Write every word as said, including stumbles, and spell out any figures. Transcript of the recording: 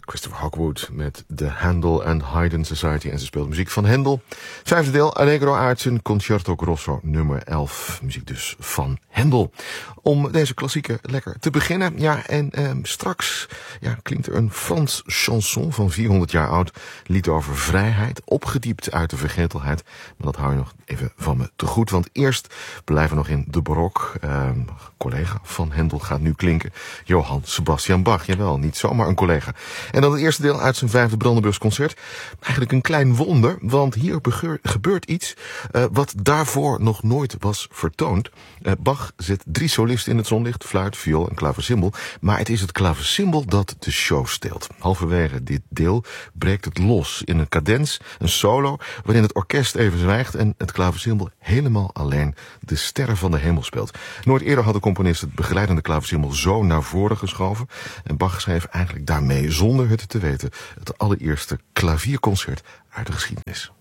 Christopher Hogwood met de Handel and Haydn Society. En ze speelt muziek van Handel. Vijfde deel, Allegro uit zijn Concerto Grosso nummer elf. Muziek dus van Handel. Om deze klassieker lekker te beginnen. Ja, en eh, straks ja, klinkt er een Frans chanson van vierhonderd jaar oud. Lied over vrijheid, opgediept uit de vergetelheid. Maar dat hou je nog even van me te goed. Want eerst blijven we nog in de barok. Uh, collega van Handel gaat nu klinken. Johann Sebastian Bach. Jawel, niet zomaar een collega. En dan het eerste deel uit zijn vijfde Brandenburgs concert. Eigenlijk een klein wonder, want hier begeur, gebeurt iets uh, wat daarvoor nog nooit was vertoond. Uh, Bach zet drie solisten in het zonlicht, fluit, viool en klaversymbol. Maar het is het klaversymbol dat de show steelt. Halverwege dit deel breekt het los in een cadens, een solo, waarin het orkest even zwijgt en het klaversymbol helemaal alleen de sterren van de hemel speelt. Nooit eerder had de componist het begeleidende klaversymbol zo naar voren geschoven. En Bach schreef eigenlijk daarmee, zonder het te weten, het allereerste klavierconcert uit de geschiedenis.